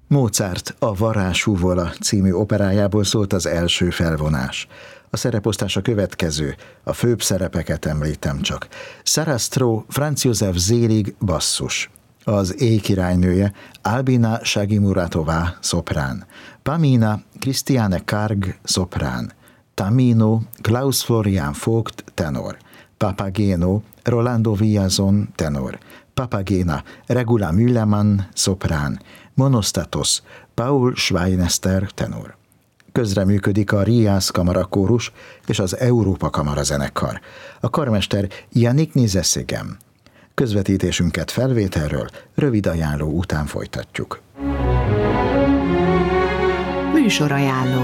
Mozart a Varázshúvola című operájából szólt az első felvonás. A szereposztás a következő, a főbb szerepeket említem csak. Sarastro, Franz József Selig, basszus. Az Éj királynője, Albina Shagimuratová, szoprán. Pamina, Christiane Karg, szoprán. Tamino, Klaus Florian Vogt, tenor. Papageno, Rolando Villazon, tenor. Papagena, Regula Müllemann, szoprán. Monostatos, Paul Schweinester, tenor. Közreműködik a Riász Kamarakórus és az Európa Kamarazenekar. A karmester Yannick Nézeszigem. Közvetítésünket felvételről rövid ajánló után folytatjuk. Műsorajánló.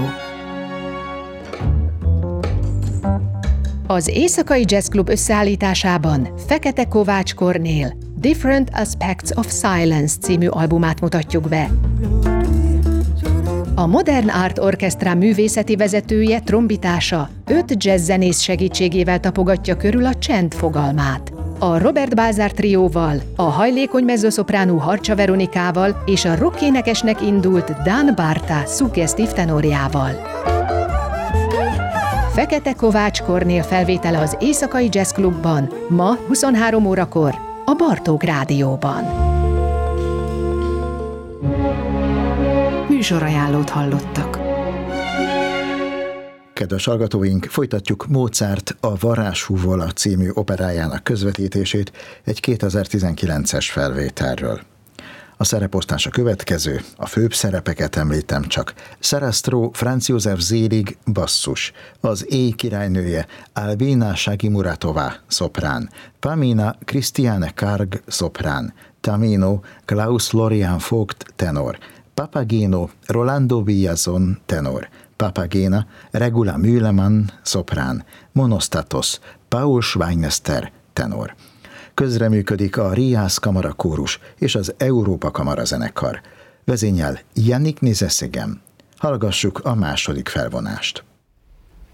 Az Éjszakai Jazz Klub összeállításában Fekete Kovács Kornél Different Aspects of Silence című albumát mutatjuk be. A Modern Art Orchestra művészeti vezetője trombitása 5 jazzzenész segítségével tapogatja körül a csend fogalmát. A Robert Balzar trióval, a hajlékony mezzoszopránú Harcsa Veronikával és a rockénekesnek indult Dan Barta szuggesztív tenorjával. Fekete Kovács Kornél felvétele az Éjszakai Jazz Klubban, ma 23 órakor a Bartók Rádióban. Műsorajánlót hallottak. Kedves hallgatóink, folytatjuk Mozart a Varázshúvola című operájának közvetítését egy 2019-es felvételről. A szereposztás a következő, a főbb szerepeket említem csak. Sarastro, Franz József Selig, basszus. Az Éj királynője, Albina Shagimuratová, szoprán. Pamina, Christiane Karg, szoprán. Tamino, Klaus Florian Vogt, tenor. Papageno, Rolando Villazon, tenor. Papagena, Regula Müllemann, szoprán. Monostatos, Paul Schweinester, tenor. Közreműködik a Riász Kamarakórus és az Európa Kamarazenekar. Vezényel Yannick Nézeszigem. Hallgassuk a második felvonást.